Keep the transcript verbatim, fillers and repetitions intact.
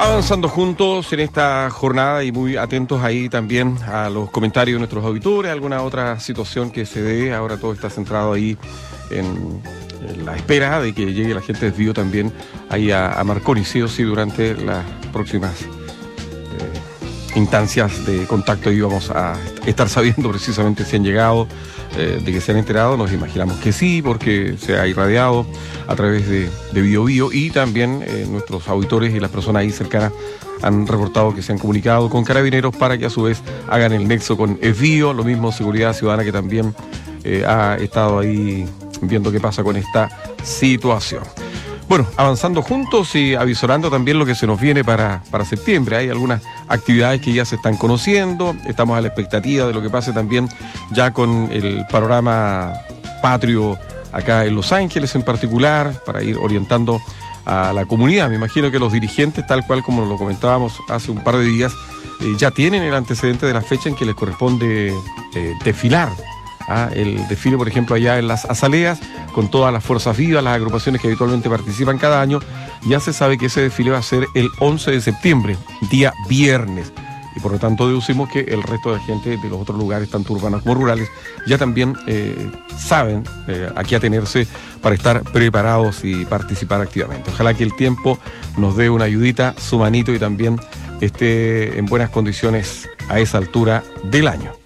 Avanzando juntos en esta jornada y muy atentos ahí también a los comentarios de nuestros auditores, alguna otra situación que se dé. Ahora todo está centrado ahí en, en la espera de que llegue la gente de Desvío también ahí a, a Marconi, sí o sí, durante las próximas eh, instancias de contacto. Y vamos a estar sabiendo precisamente si han llegado, eh, de que se han enterado. Nos imaginamos que sí, porque se ha irradiado a través de, de Bio Bio, y también eh, nuestros auditores y las personas ahí cercanas han reportado que se han comunicado con Carabineros para que a su vez hagan el nexo con Desvío. Lo mismo Seguridad Ciudadana, que también eh, ha estado ahí viendo qué pasa con esta situación. Bueno, avanzando juntos y avisorando también lo que se nos viene para, para septiembre. Hay algunas actividades que ya se están conociendo, estamos a la expectativa de lo que pase también ya con el panorama patrio acá en Los Ángeles en particular, para ir orientando a la comunidad. Me imagino que los dirigentes, tal cual como lo comentábamos hace un par de días, eh, ya tienen el antecedente de la fecha en que les corresponde eh, desfilar. ¿ah? El desfile, por ejemplo, allá en las Azaleas, con todas las fuerzas vivas, las agrupaciones que habitualmente participan cada año. Ya se sabe que ese desfile va a ser el once de septiembre, día viernes. Y por lo tanto deducimos que el resto de la gente de los otros lugares, tanto urbanos como rurales, ya también eh, saben eh, a qué atenerse para estar preparados y participar activamente. Ojalá que el tiempo nos dé una ayudita, su manito, y también esté en buenas condiciones a esa altura del año.